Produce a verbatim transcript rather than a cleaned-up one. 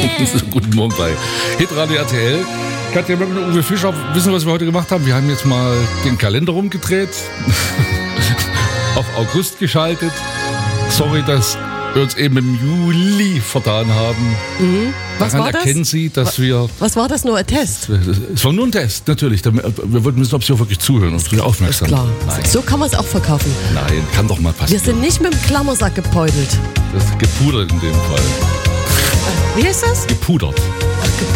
Guten Morgen bei Hitradio R T L. Katja Möckner und Uwe Fischer wissen, was wir heute gemacht haben. Wir haben jetzt mal den Kalender rumgedreht, auf August geschaltet. Sorry, dass wir uns eben im Juli vertan haben. Mhm. Was Daran war das? erkennen Sie, dass wir... Was war das, nur ein Test? Es war nur ein Test, natürlich. Wir wollten wissen, ob Sie auch wirklich zuhören, ob Sie aufmerksam Ist klar. Nein. So kann man es auch verkaufen. Nein, kann doch mal Wir passieren. sind nicht mit dem Klammersack gebeutelt. Das ist gepudert in dem Fall. Wie ist das? Gepudert. Ach,